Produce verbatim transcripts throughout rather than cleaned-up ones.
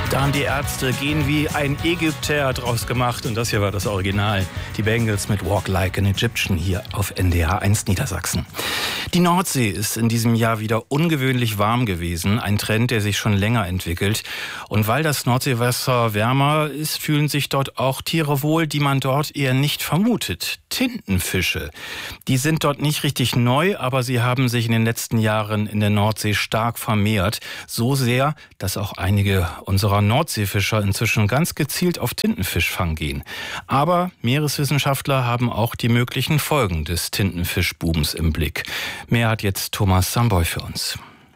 Da haben die Ärzte Gehen wie ein Ägypter draus gemacht und das hier war das Original. Die Bengals mit Walk Like an Egyptian hier auf N D R eins Niedersachsen. Die Nordsee ist in diesem Jahr wieder ungewöhnlich warm gewesen, ein Trend, der sich schon länger entwickelt. Und weil das Nordseewasser wärmer ist, fühlen sich dort auch Tiere wohl, die man dort eher nicht vermutet. Tintenfische. Die sind dort nicht richtig neu, aber sie haben sich in den letzten Jahren in der Nordsee stark vermehrt. So sehr, dass auch einige unserer Nordseefischer inzwischen ganz gezielt auf Tintenfischfang gehen. Aber Meereswissenschaftler haben auch die möglichen Folgen des Tintenfischbooms im Blick. Mehr hat jetzt Thomas Samboy für uns.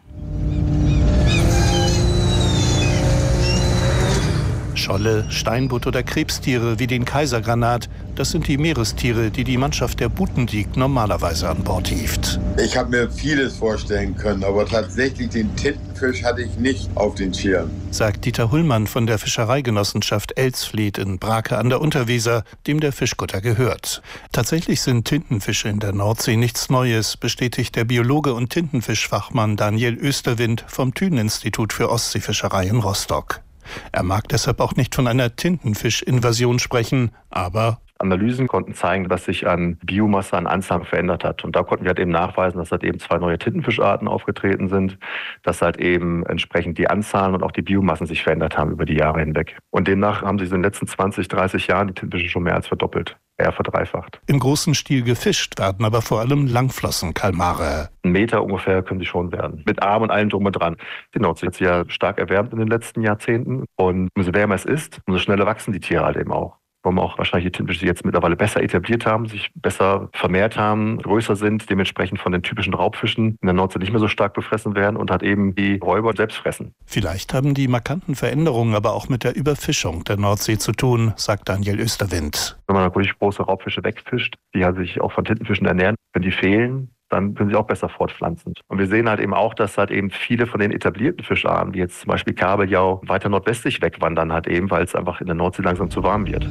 Scholle, Steinbutt oder Krebstiere wie den Kaisergranat, das sind die Meerestiere, die die Mannschaft der Butendiek normalerweise an Bord hieft. Ich habe mir vieles vorstellen können, aber tatsächlich den Tintenfisch hatte ich nicht auf den Schirm. Sagt Dieter Hullmann von der Fischereigenossenschaft Elsfleth in Brake an der Unterweser, dem der Fischkutter gehört. Tatsächlich sind Tintenfische in der Nordsee nichts Neues, bestätigt der Biologe und Tintenfischfachmann Daniel Österwind vom Thünen-Institut für Ostseefischerei in Rostock. Er mag deshalb auch nicht von einer Tintenfischinvasion sprechen, aber Analysen konnten zeigen, dass sich an Biomasse, an Anzahl verändert hat. Und da konnten wir halt eben nachweisen, dass halt eben zwei neue Tintenfischarten aufgetreten sind, dass halt eben entsprechend die Anzahlen und auch die Biomassen sich verändert haben über die Jahre hinweg. Und demnach haben sich in den letzten zwanzig, dreißig Jahren die Tintenfische schon mehr als verdoppelt, eher verdreifacht. Im großen Stil gefischt werden aber vor allem Langflossenkalmare. Ein Meter ungefähr können sie schon werden. Mit Arm und allem drum und dran. Die Nordsee hat sich ja stark erwärmt in den letzten Jahrzehnten. Und umso wärmer es ist, umso schneller wachsen die Tiere halt eben auch. Warum auch wahrscheinlich die Tintenfische jetzt mittlerweile besser etabliert haben, sich besser vermehrt haben, größer sind, dementsprechend von den typischen Raubfischen in der Nordsee nicht mehr so stark befressen werden und halt eben die Räuber selbst fressen. Vielleicht haben die markanten Veränderungen aber auch mit der Überfischung der Nordsee zu tun, sagt Daniel Österwind. Wenn man natürlich große Raubfische wegfischt, die halt sich auch von Tintenfischen ernähren, wenn die fehlen, dann können sie auch besser fortpflanzen. Und wir sehen halt eben auch, dass halt eben viele von den etablierten Fischarten, wie jetzt zum Beispiel Kabeljau, weiter nordwestlich wegwandern halt eben, weil es einfach in der Nordsee langsam zu warm wird.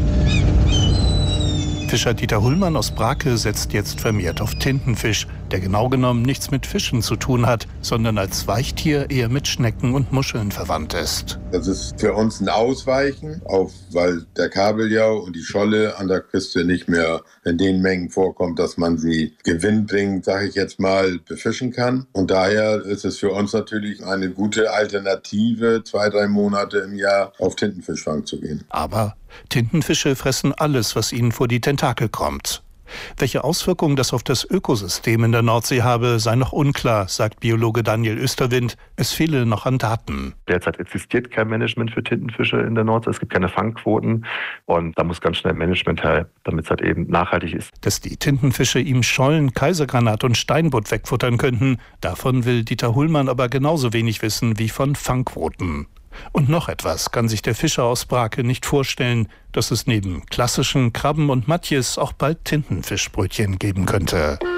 Fischer Dieter Hullmann aus Brake setzt jetzt vermehrt auf Tintenfisch, der genau genommen nichts mit Fischen zu tun hat, sondern als Weichtier eher mit Schnecken und Muscheln verwandt ist. Das ist für uns ein Ausweichen, auf, weil der Kabeljau und die Scholle an der Küste nicht mehr in den Mengen vorkommt, dass man sie gewinnbringend, sage ich jetzt mal, befischen kann. Und daher ist es für uns natürlich eine gute Alternative, zwei, drei Monate im Jahr auf Tintenfischfang zu gehen. Aber Tintenfische fressen alles, was ihnen vor die Tentakel kommt. Welche Auswirkungen das auf das Ökosystem in der Nordsee habe, sei noch unklar, sagt Biologe Daniel Österwind. Es fehle noch an Daten. Derzeit existiert kein Management für Tintenfische in der Nordsee. Es gibt keine Fangquoten und da muss ganz schnell Management her, damit es halt eben nachhaltig ist. Dass die Tintenfische ihm Schollen, Kaisergranat und Steinbutt wegfuttern könnten, davon will Dieter Hullmann aber genauso wenig wissen wie von Fangquoten. Und noch etwas kann sich der Fischer aus Brake nicht vorstellen, dass es neben klassischen Krabben und Matjes auch bald Tintenfischbrötchen geben könnte.